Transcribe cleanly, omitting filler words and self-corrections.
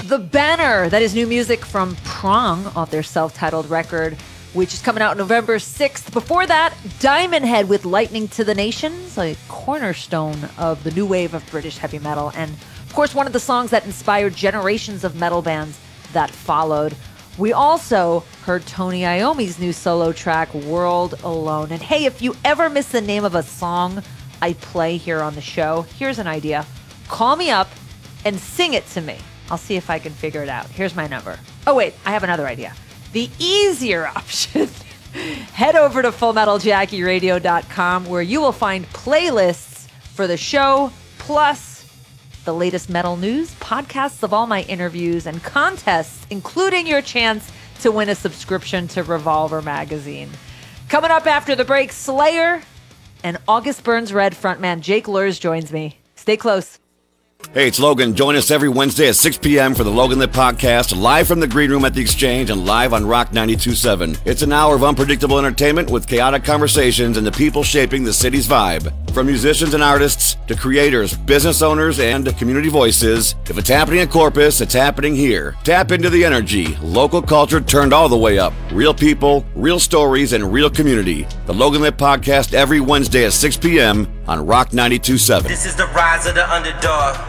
The Banner, that is new music from Prong off their self-titled record, which is coming out November 6th. Before that, Diamond Head with Lightning to the Nations, a cornerstone of the new wave of British heavy metal, and of course one of the songs that inspired generations of metal bands that followed. We also heard Tony Iommi's new solo track, World Alone. And hey, if you ever miss the name of a song I play here on the show, here's an idea. Call me up and sing it to me. I'll see if I can figure it out. Here's my number. Oh, wait, I have another idea. The easier option. Head over to FullMetalJackieRadio.com, where you will find playlists for the show, plus the latest metal news, podcasts of all my interviews, and contests, including your chance to win a subscription to Revolver magazine. Coming up after the break, Slayer and August Burns Red frontman Jake Luhrs joins me. Stay close. Hey, it's Logan. Join us every Wednesday at 6 p.m. for the Logan Lit Podcast, live from the Green Room at the Exchange and live on Rock 92.7. It's an hour of unpredictable entertainment with chaotic conversations and the people shaping the city's vibe. From musicians and artists to creators, business owners, and community voices, if it's happening in Corpus, it's happening here. Tap into the energy. Local culture turned all the way up. Real people, real stories, and real community. The Logan Lit Podcast every Wednesday at 6 p.m. on Rock 92.7. This is the rise of the underdog.